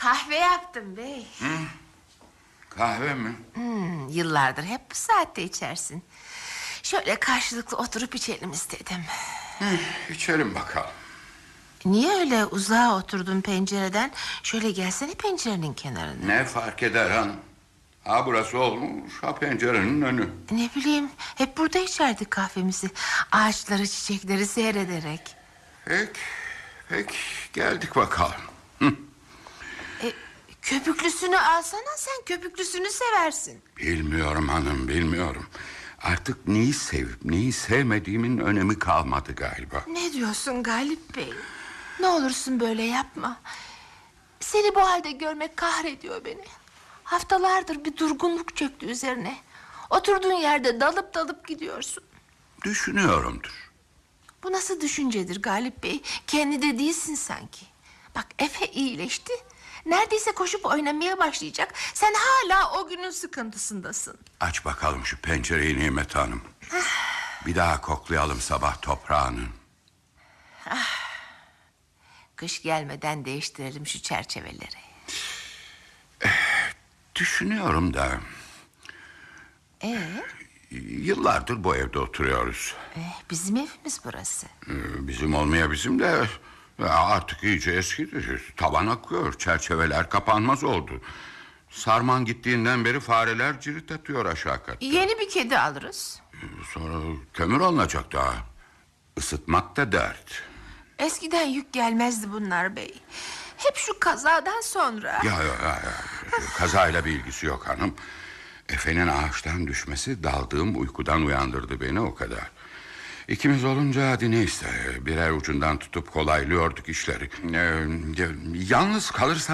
Kahve yaptım bey. Kahve mi? Yıllardır hep bu saatte içersin. Şöyle karşılıklı oturup içelim istedim. İçelim bakalım. Niye öyle uzağa oturdun pencereden? Şöyle gelsene pencerenin kenarına. Ne fark eder hanım? Ha burası olmuş, ha pencerenin önü. Ne bileyim, hep burada içerdik kahvemizi. Ağaçları, çiçekleri seyrederek. Peki, geldik bakalım. Köpüklüsünü alsana, sen köpüklüsünü seversin. Bilmiyorum hanım, bilmiyorum. Artık neyi sevip neyi sevmediğimin önemi kalmadı galiba. Ne diyorsun Galip Bey? Ne olursun böyle yapma. Seni bu halde görmek kahrediyor beni. Haftalardır bir durgunluk çöktü üzerine. Oturduğun yerde dalıp gidiyorsun. Düşünüyorumdur. Bu nasıl düşüncedir Galip Bey? Kendi de değilsin sanki. Bak Efe iyileşti. Neredeyse koşup oynamaya başlayacak. Sen hala o günün sıkıntısındasın. Aç bakalım şu pencereyi Nimet Hanım. Bir daha koklayalım sabah toprağını. Kış gelmeden değiştirelim şu çerçeveleri. Düşünüyorum da... Yıllardır bu evde oturuyoruz. Bizim evimiz burası. Bizim olmaya bizim de... Artık iyice eskidi. Tavan akıyor, çerçeveler kapanmaz oldu. Sarman gittiğinden beri fareler cirit atıyor aşağı katta. Yeni bir kedi alırız. Sonra kömür alınacak daha. Isıtmak da dert. Eskiden yük gelmezdi bunlar bey. Hep şu kazadan sonra. Ya. Kazayla bir ilgisi yok hanım. Efe'nin ağaçtan düşmesi daldığım uykudan uyandırdı beni, o kadar. İkimiz olunca hadi neyse, birer ucundan tutup kolaylıyorduk işleri. Yalnız kalırsam